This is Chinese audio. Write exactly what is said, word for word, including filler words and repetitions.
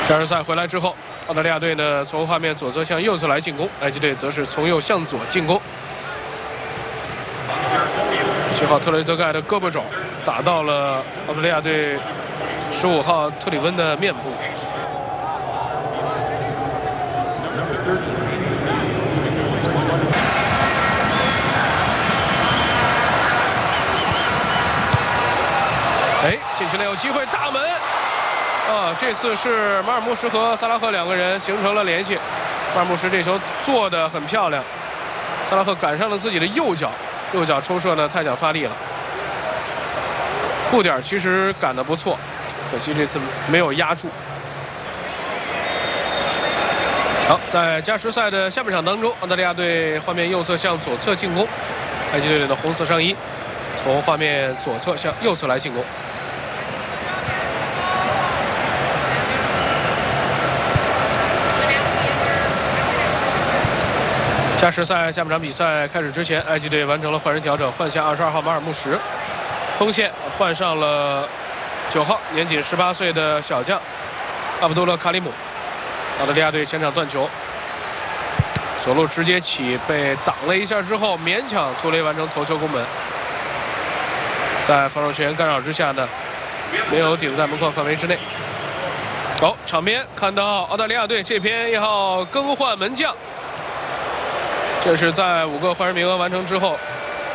加时赛回来之后，澳大利亚队呢从画面左侧向右侧来进攻，埃及队则是从右向左进攻。七号特雷泽盖的胳膊肘打到了澳大利亚队十五号特里温的面部。哎，禁区内有机会，大门！啊，这次是马尔穆什和萨拉赫两个人形成了联系。马尔穆什这球做得很漂亮，萨拉赫赶上了自己的右脚，右脚抽射呢太想发力了，步点其实赶得不错，可惜这次没有压住。好，在加时赛的下半场当中，澳大利亚队画面右侧向左侧进攻，埃及队的红色上衣从画面左侧向右侧来进攻。加时赛下半场比赛开始之前，埃及队完成了换人调整，换下二十二号马尔穆什，锋线换上了九号年仅十八岁的小将阿卜杜勒卡里姆。澳大利亚队前场断球，左路直接起，被挡了一下之后，勉强突雷完成头球攻门。在防守球员干扰之下呢，没有顶在门框范围之内。好、哦，场边看到澳大利亚队这边要更换门将。这是在五个换人名额完成之后，